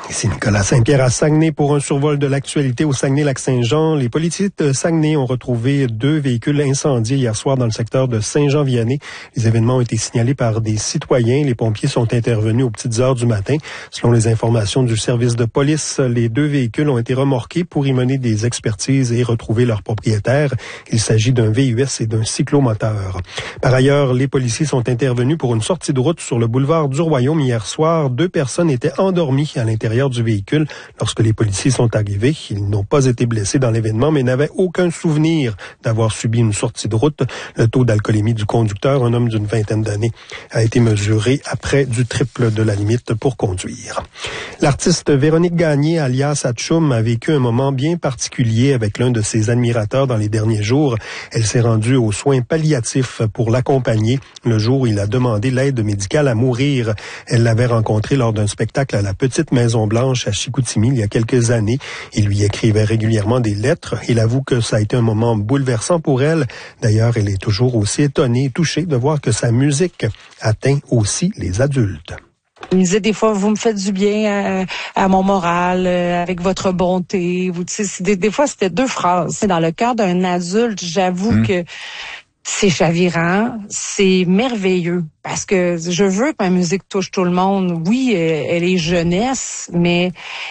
Ici Nicolas Saint-Pierre à Saguenay pour un survol de l'actualité au Saguenay-Lac-Saint-Jean. Les policiers de Saguenay ont retrouvé 2 véhicules incendiés hier soir dans le secteur de Saint-Jean-Vianney. Les événements ont été signalés par des citoyens. Les pompiers sont intervenus aux petites heures du matin. Selon les informations du service de police, les 2 véhicules ont été remorqués pour y mener des expertises et retrouver leurs propriétaires. Il s'agit d'un VUS et d'un cyclomoteur. Par ailleurs, les policiers sont intervenus pour une sortie de route sur le boulevard du Royaume hier soir. 2 personnes étaient endormies à l'intérieur du véhicule lorsque les policiers sont arrivés. Ils n'ont pas été blessés dans l'événement, mais n'avaient aucun souvenir d'avoir subi une sortie de route. Le taux d'alcoolémie du conducteur, un homme d'une vingtaine d'années, a été mesuré à près du triple de la limite pour conduire. L'artiste Véronique Gagné, alias Atchoum, a vécu un moment bien particulier avec l'un de ses admirateurs dans les derniers jours. Elle s'est rendue aux soins palliatifs pour l'accompagner le jour où il a demandé l'aide médicale à mourir. Elle l'avait rencontré lors d'un spectacle à la Petite Maison-Blanche à Chicoutimi il y a quelques années. Il lui écrivait régulièrement des lettres. Il avoue que ça a été un moment bouleversant pour elle. D'ailleurs, elle est toujours aussi étonnée et touchée de voir que sa musique atteint aussi les adultes. Il me disait des fois, vous me faites du bien à mon moral, avec votre bonté. Vous, des fois, c'était 2 phrases. Dans le cœur d'un adulte, j'avoue que c'est chavirant, c'est merveilleux. Parce que je veux que ma musique touche tout le monde. Oui, elle est jeunesse, mais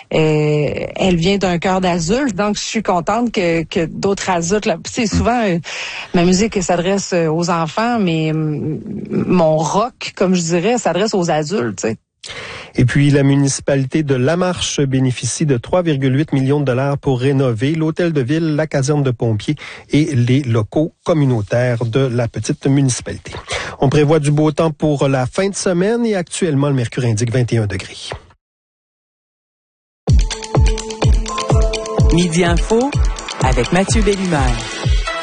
elle vient d'un cœur d'adulte. Donc, je suis contente que d'autres adultes... C'est souvent, ma musique s'adresse aux enfants, mais mon rock, comme je dirais, s'adresse aux adultes, tu sais. Et puis, la municipalité de Lamarche bénéficie de 3,8 millions de dollars pour rénover l'hôtel de ville, la caserne de pompiers et les locaux communautaires de la petite municipalité. On prévoit du beau temps pour la fin de semaine et actuellement, le mercure indique 21 degrés. Midi Info avec Mathieu Bellumeur.